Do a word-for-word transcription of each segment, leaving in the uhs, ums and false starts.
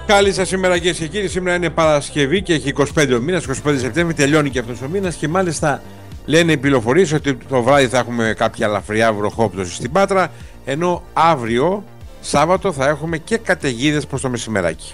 Καλή σας σήμερα κυρίες και κύριοι. Σήμερα είναι Παρασκευή και έχει είκοσι πέντε ο μήνας, είκοσι πέντε Σεπτέμβρη, τελειώνει και αυτός ο μήνας και μάλιστα λένε οι πληροφορίες ότι το βράδυ θα έχουμε κάποια ελαφριά βροχόπτωση στην Πάτρα, ενώ αύριο Σάββατο θα έχουμε και καταιγίδες προς το μεσημεράκι.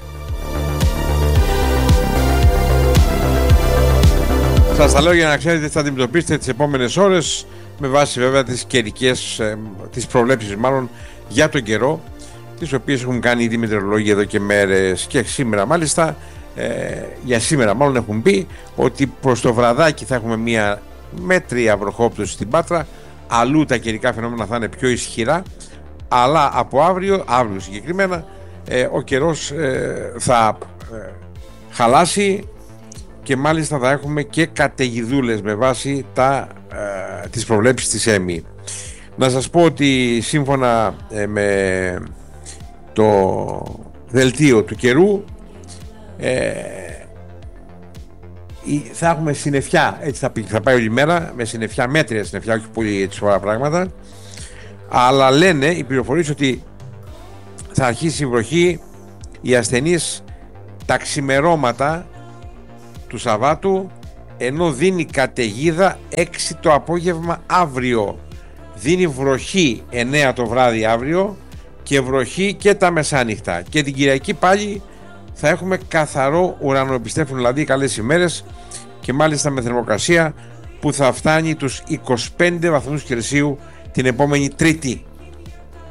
Σας τα λέω για να ξέρετε τι θα αντιμετωπίσετε τις επόμενες ώρες, με βάση βέβαια τις καιρικές, ε, τις προβλέψεις μάλλον για τον καιρό, τις οποίες έχουν κάνει ήδη μετεωρολόγοι εδώ και μέρες και σήμερα μάλιστα, ε, για σήμερα μάλλον έχουν πει ότι προς το βραδάκι θα έχουμε μια μέτρια βροχόπτωση στην Πάτρα, αλλού τα καιρικά φαινόμενα θα είναι πιο ισχυρά, αλλά από αύριο, αύριο συγκεκριμένα, ε, ο καιρός ε, θα ε, χαλάσει και μάλιστα θα έχουμε και καταιγιδούλες με βάση τα, ε, τις προβλέψεις της ΕΜΗ. Να σας πω ότι σύμφωνα ε, με το δελτίο του καιρού ε, θα έχουμε συννεφιά, έτσι θα, θα πάει όλη μέρα, με συννεφιά, μέτρια συννεφιά, όχι πολύ έτσι σοβαρά πράγματα, αλλά λένε οι πληροφορίες ότι θα αρχίσει η βροχή, οι ασθενείς τα ξημερώματα του Σαββάτου, ενώ δίνει καταιγίδα έξι το απόγευμα αύριο, δίνει βροχή εννέα το βράδυ αύριο και βροχή και τα μεσάνυχτα, και την Κυριακή πάλι θα έχουμε καθαρό ουρανό, επιστρέφουν δηλαδή καλές ημέρες και μάλιστα με θερμοκρασία που θα φτάνει τους είκοσι πέντε βαθμούς Κελσίου την επόμενη Τρίτη.